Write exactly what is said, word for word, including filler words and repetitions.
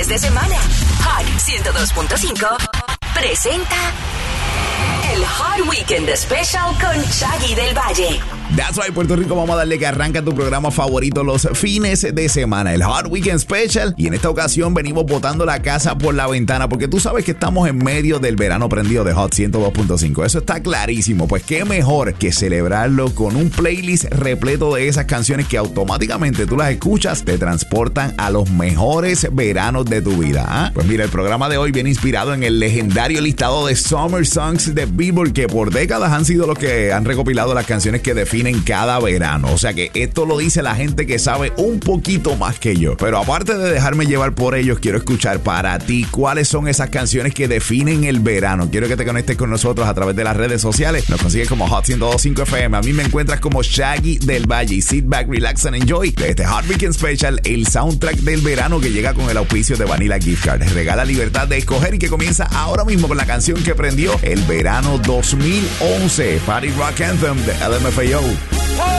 fines de semana. Hot ciento dos punto cinco presenta el Hot Weekend Special con Shaggy del Valle. That's right, Puerto Rico, vamos a darle que arranca tu programa favorito los fines de semana, el Hot Weekend Special. Y en esta ocasión venimos botando la casa por la ventana porque tú sabes que estamos en medio del verano prendido de Hot ciento dos punto cinco. Eso está clarísimo. Pues qué mejor que celebrarlo con un playlist repleto de esas canciones que automáticamente tú las escuchas, te transportan a los mejores veranos de tu vida. ¿eh? Pues mira, el programa de hoy viene inspirado en el legendario listado de Summer Songs de Billboard, que por décadas han sido los que han recopilado las canciones que definen en cada verano. O sea que esto lo dice la gente que sabe un poquito más que yo. Pero aparte de dejarme llevar por ellos, quiero escuchar para ti cuáles son esas canciones que definen el verano. Quiero que te conectes con nosotros a través de las redes sociales. Nos consigues como Hot ciento dos punto cinco F M. A mí me encuentras como Shaggy del Valle. Sit back, relax and enjoy de este Hot Weekend Special, el soundtrack del verano que llega con el auspicio de Vanilla Gift Card. Regala libertad de escoger y que comienza ahora mismo con la canción que prendió el verano dos mil once. Party Rock Anthem de L M F A O.